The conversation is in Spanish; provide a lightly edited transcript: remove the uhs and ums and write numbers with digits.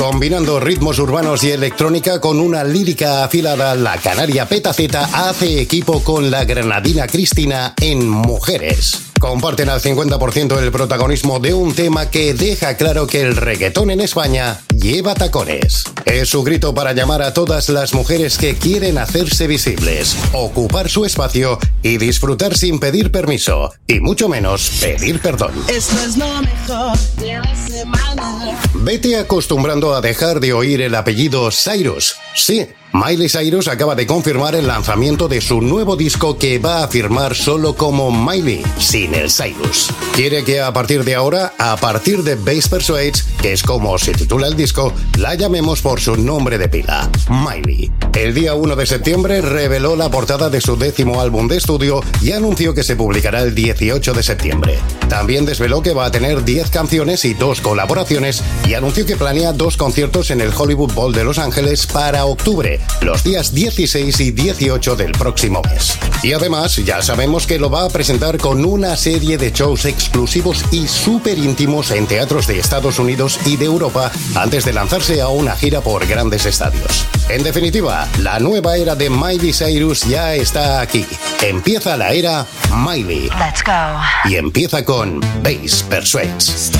Combinando ritmos urbanos y electrónica con una lírica afilada, la canaria Peta Zeta hace equipo con la granadina Cristina en Mujeres. Comparten al 50% el protagonismo de un tema que deja claro que el reggaetón en España lleva tacones. Es su grito para llamar a todas las mujeres que quieren hacerse visibles, ocupar su espacio y disfrutar sin pedir permiso, y mucho menos pedir perdón. Esto es lo mejor de la semana. Vete acostumbrando a dejar de oír el apellido Cyrus. Sí, Miley Cyrus acaba de confirmar el lanzamiento de su nuevo disco que va a firmar solo como Miley, sin el Cyrus. Quiere que a partir de ahora, a partir de Bass Persuades, que es como se titula el disco, la llamemos por su nombre de pila, Miley. El día 1 de septiembre reveló la portada de su 10º álbum de estudio y anunció que se publicará el 18 de septiembre. También desveló que va a tener 10 canciones y 2 colaboraciones y anunció que planea 2 conciertos en el Hollywood Bowl de Los Ángeles para octubre, los días 16 y 18 del próximo mes. Y además, ya sabemos que lo va a presentar con una serie de shows exclusivos y súper íntimos en teatros de Estados Unidos y de Europa antes de lanzarse a una gira por grandes estadios. En definitiva, la nueva era de Miley Cyrus ya está aquí. Empieza la era Miley. Let's go. Y empieza con Bass Persuades.